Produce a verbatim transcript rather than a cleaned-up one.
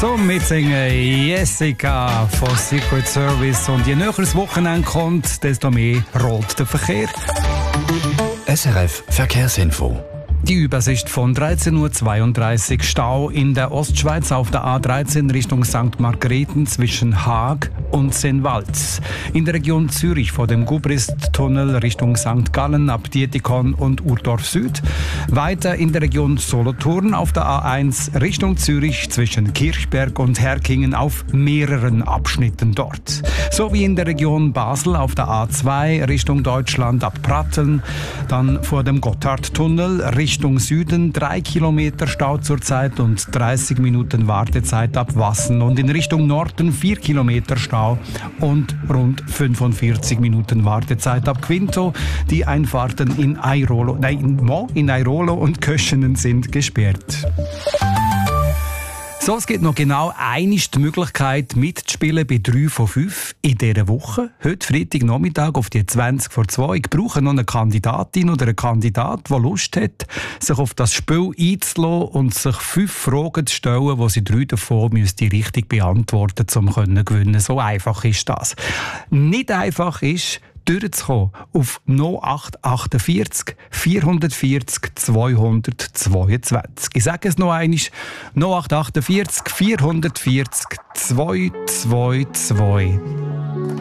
So mitsingen Jessica von Secret Service. Und je näher das Wochenende kommt, desto mehr rollt der Verkehr. S R F Verkehrsinfo. Die Übersicht von dreizehn Uhr zweiunddreißig. Stau in der Ostschweiz auf der A dreizehn Richtung Sankt Margrethen zwischen Haag und Sennwald. In der Region Zürich vor dem Gubrist-Tunnel Richtung Sankt Gallen ab Dietikon und Urdorf Süd. Weiter in der Region Solothurn auf der A eins Richtung Zürich zwischen Kirchberg und Herkingen auf mehreren Abschnitten dort. Sowie in der Region Basel auf der A zwei Richtung Deutschland ab Pratteln. Dann vor dem Gotthardtunnel Richtung Richtung Süden drei Kilometer Stau zurzeit und dreißig Minuten Wartezeit ab Wassen. Und in Richtung Norden vier Kilometer Stau und rund fünfundvierzig Minuten Wartezeit ab Quinto. Die Einfahrten in Airolo, nein, in Airolo und Köschenen sind gesperrt. So, es gibt noch genau eine die Möglichkeit mitzuspielen bei drei von fünf in dieser Woche. Heute Freitagnachmittag auf die zwanzig vor zwei. Ich brauche noch eine Kandidatin oder einen Kandidat, der Lust hat, sich auf das Spiel einzulassen und sich fünf Fragen zu stellen, wo sie drei davon müsste richtig beantworten, um zu gewinnen. So einfach ist das. Nicht einfach ist, durchzukommen auf null acht achtundvierzig vierhundertvierzig zweihundertzweiundzwanzig. Ich sage es noch einmal, null acht achtundvierzig vierhundertvierzig zweihundertzweiundzwanzig.